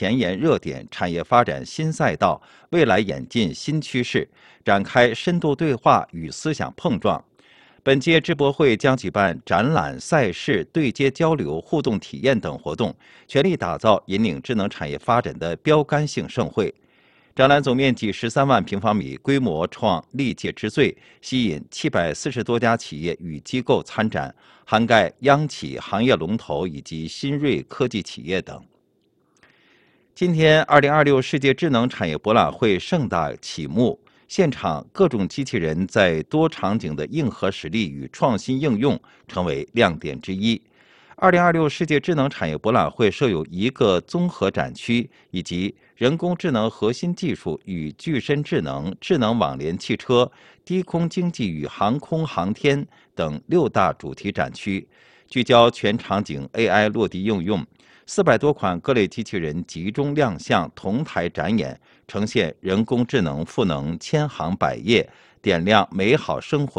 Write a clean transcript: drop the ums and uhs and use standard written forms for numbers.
前沿热点、产业发展新赛道、未来演进新趋势，展开深度对话与思想碰撞。本届智博会将举办展览、赛事、对接交流、互动体验等活动，全力打造引领智能产业发展的标杆性盛会。展览总面积13万平方米，规模创历届之最，吸引740多家企业与机构参展，涵盖央企、行业龙头以及新锐科技企业等。今天，2026世界智能产业博览会盛大启幕，现场各种机器人在多场景的硬核实力与创新应用成为亮点之一。2026世界智能产业博览会设有1个综合展区，以及人工智能核心技术与具身智能、智能网联汽车、低空经济与航空航天等6大主题展区，聚焦全场景 AI 落地应用。400多款各类机器人集中亮相，同台展演，呈现人工智能赋能千行百业，点亮美好生活